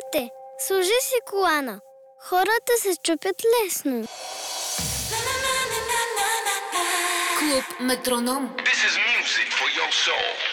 Вижте, служи си колана. Хората се чупят лесно. Клуб Метроном. This is music for your soul.